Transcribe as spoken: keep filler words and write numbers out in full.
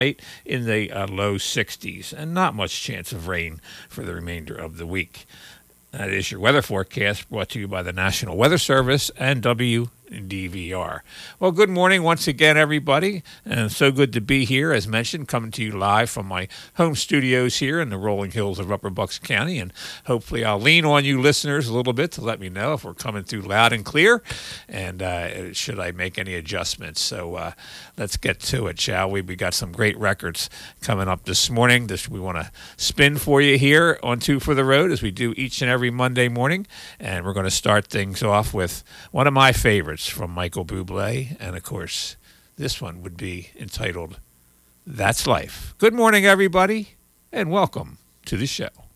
in the uh, low sixties, and not much chance of rain for the remainder of the week. That is your weather forecast brought to you by the National Weather Service and W D V R. Well, good morning once again, everybody, and so good to be here, as mentioned, coming to you live from my home studios here in the rolling hills of Upper Bucks County, and hopefully I'll lean on you listeners a little bit to let me know if we're coming through loud and clear, and uh, should I make any adjustments. So uh, let's get to it, shall we? We got some great records coming up this morning. This we want to spin for you here on Two for the Road, as we do each and every Monday morning, and we're going to start things off with one of my favorites from Michael Bublé, and of course this one would be entitled That's Life. Good morning, everybody, and welcome to the show.